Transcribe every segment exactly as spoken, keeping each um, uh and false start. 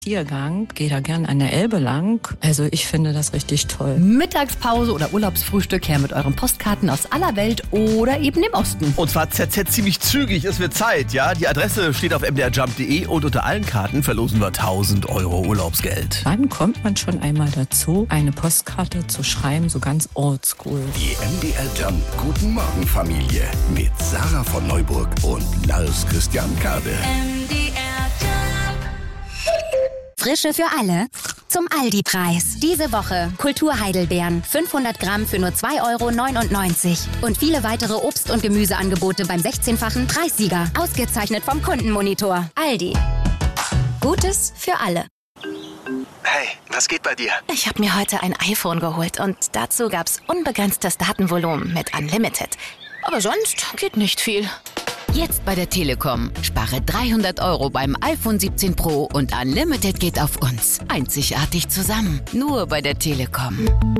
Spaziergang, gehe da gern an der Elbe lang. Also ich finde das richtig toll. Mittagspause oder Urlaubsfrühstück her mit euren Postkarten aus aller Welt oder eben dem Osten. Und zwar Z Z ziemlich zügig, es wird Zeit, ja. Die Adresse steht auf m d r jump punkt d e und unter allen Karten verlosen wir tausend Euro Urlaubsgeld. Wann kommt man schon einmal dazu, eine Postkarte zu schreiben, so ganz oldschool? Die M D R Jump Guten Morgen Familie mit Sarah von Neuburg und Lars Christian Kade. M D R Jump. Frische für alle zum Aldi-Preis. Diese Woche Kultur-Heidelbeeren, fünfhundert Gramm für nur zwei Euro neunundneunzig. Und viele weitere Obst- und Gemüseangebote beim sechzehnfachen Preissieger. Ausgezeichnet vom Kundenmonitor. Aldi. Gutes für alle. Hey, was geht bei dir? Ich habe mir heute ein iPhone geholt und dazu gab's unbegrenztes Datenvolumen mit Unlimited. Aber sonst geht nicht viel. Jetzt bei der Telekom. Spare dreihundert Euro beim iPhone siebzehn Pro und Unlimited geht auf uns. Einzigartig zusammen. Nur bei der Telekom.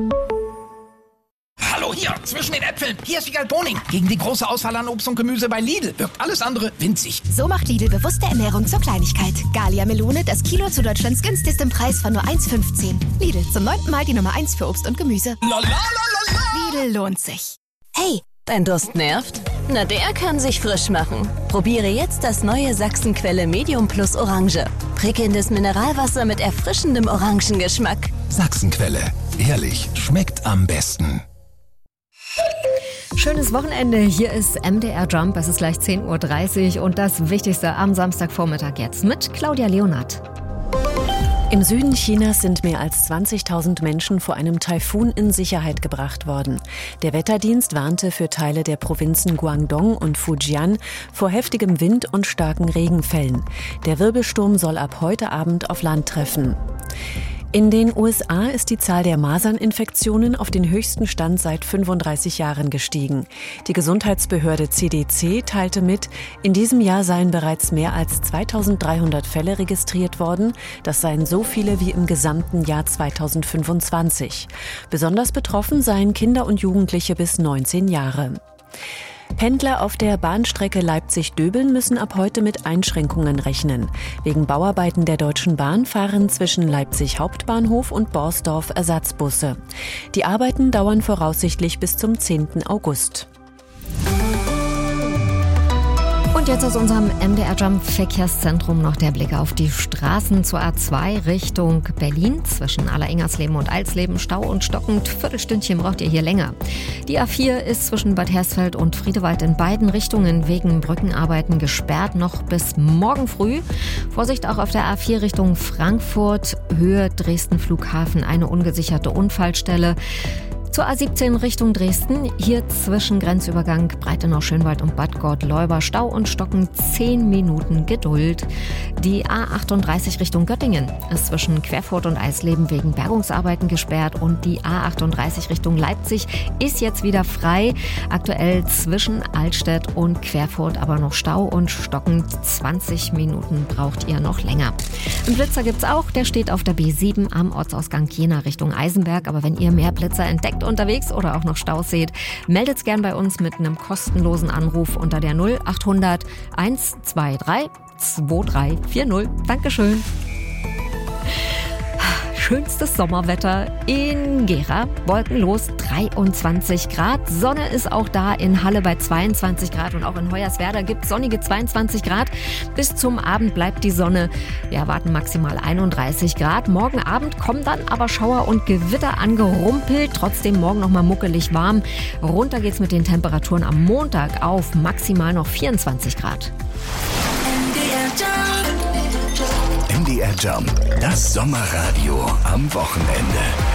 Hallo, hier, zwischen den Äpfeln. Hier ist Wiegald Boning. Gegen die große Auswahl an Obst und Gemüse bei Lidl wirkt alles andere winzig. So macht Lidl bewusste Ernährung zur Kleinigkeit. Gallia Melone, das Kilo zu Deutschlands günstigstem Preis von nur eins fünfzehn. Lidl, zum neunten Mal die Nummer eins für Obst und Gemüse. Lidl lohnt sich. Hey, dein Durst nervt? Na, der kann sich frisch machen. Probiere jetzt das neue Sachsenquelle Medium Plus Orange. Prickelndes Mineralwasser mit erfrischendem Orangengeschmack. Sachsenquelle. Ehrlich, schmeckt am besten. Schönes Wochenende, hier ist M D R Jump, es ist gleich zehn Uhr dreißig und das Wichtigste am Samstagvormittag jetzt mit Claudia Leonhardt. Im Süden Chinas sind mehr als zwanzigtausend Menschen vor einem Taifun in Sicherheit gebracht worden. Der Wetterdienst warnte für Teile der Provinzen Guangdong und Fujian vor heftigem Wind und starken Regenfällen. Der Wirbelsturm soll ab heute Abend auf Land treffen. In den U S A ist die Zahl der Maserninfektionen auf den höchsten Stand seit fünfunddreißig Jahren gestiegen. Die Gesundheitsbehörde C D C teilte mit, in diesem Jahr seien bereits mehr als zweitausenddreihundert Fälle registriert worden. Das seien so viele wie im gesamten Jahr zweitausendfünfundzwanzig. Besonders betroffen seien Kinder und Jugendliche bis neunzehn Jahre. Pendler auf der Bahnstrecke Leipzig-Döbeln müssen ab heute mit Einschränkungen rechnen. Wegen Bauarbeiten der Deutschen Bahn fahren zwischen Leipzig Hauptbahnhof und Borsdorf Ersatzbusse. Die Arbeiten dauern voraussichtlich bis zum zehnten August. Und jetzt aus unserem M D R Jump Verkehrszentrum noch der Blick auf die Straßen zur A zwei Richtung Berlin. Zwischen Allerengersleben und Alsleben Stau und stockend. Viertelstündchen braucht ihr hier länger. Die A vier ist zwischen Bad Hersfeld und Friedewald in beiden Richtungen wegen Brückenarbeiten gesperrt, noch bis morgen früh. Vorsicht auch auf der A vier Richtung Frankfurt, Höhe Dresden Flughafen, eine ungesicherte Unfallstelle. Zur A siebzehn Richtung Dresden, hier zwischen Grenzübergang Breitenau-Schönwald und Bad Gordleuba Stau und Stocken zehn Minuten Geduld. Die A achtunddreißig Richtung Göttingen ist zwischen Querfurt und Eisleben wegen Bergungsarbeiten gesperrt und die A achtunddreißig Richtung Leipzig ist jetzt wieder frei. Aktuell zwischen Altstedt und Querfurt aber noch Stau und Stocken zwanzig Minuten braucht ihr noch länger. Einen Blitzer gibt's auch, der steht auf der B sieben am Ortsausgang Jena Richtung Eisenberg, aber wenn ihr mehr Blitzer entdeckt unterwegs oder auch noch Staus seht, meldet's gern bei uns mit einem kostenlosen Anruf unter der null achthundert hundertzweiundzwanzig drei vier null. Dankeschön. Schönstes Sommerwetter in Gera. Wolkenlos dreiundzwanzig Grad. Sonne ist auch da in Halle bei zweiundzwanzig Grad und auch in Hoyerswerda gibt es sonnige zweiundzwanzig Grad. Bis zum Abend bleibt die Sonne. Wir erwarten maximal einunddreißig Grad. Morgen Abend kommen dann aber Schauer und Gewitter angerumpelt. Trotzdem morgen nochmal muckelig warm. Runter geht's mit den Temperaturen am Montag auf maximal noch vierundzwanzig Grad. M D R Jump, das Sommerradio am Wochenende.